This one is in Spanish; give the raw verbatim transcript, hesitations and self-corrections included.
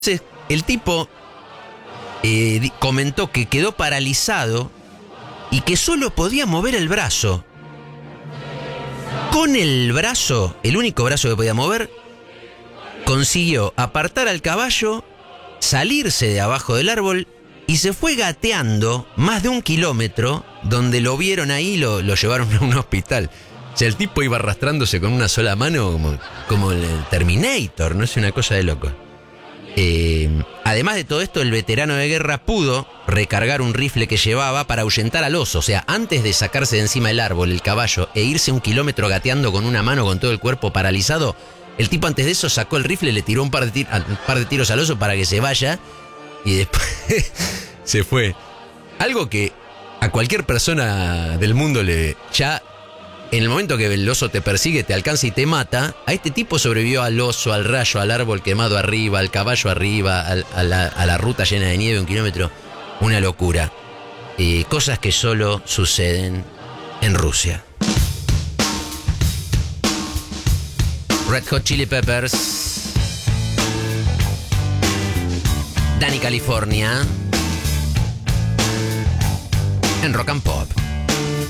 Entonces, el tipo eh, di- comentó que quedó paralizado y que solo podía mover el brazo. Con el brazo, el único brazo que podía mover, consiguió apartar al caballo, salirse de abajo del árbol y se fue gateando más de un kilómetro, donde lo vieron ahí y lo, lo llevaron a un hospital. O sea, el tipo iba arrastrándose con una sola mano como, como el Terminator, no es una cosa de loco. Eh, además de todo esto, el veterano de guerra pudo recargar un rifle que llevaba para ahuyentar al oso. O sea, antes de sacarse de encima del árbol el caballo e irse un kilómetro gateando con una mano con todo el cuerpo paralizado, el tipo antes de eso sacó el rifle, le tiró un par de, tir- un par de tiros al oso para que se vaya y después se fue. Algo que a cualquier persona del mundo le... ya en el momento que el oso te persigue, te alcanza y te mata, a este tipo sobrevivió al oso, al rayo, al árbol quemado arriba, al caballo arriba, al- a, la, a la ruta llena de nieve, un kilómetro. Una locura. Eh, cosas que solo suceden en Rusia. Red Hot Chili Peppers. Danny California. En Rock and Pop.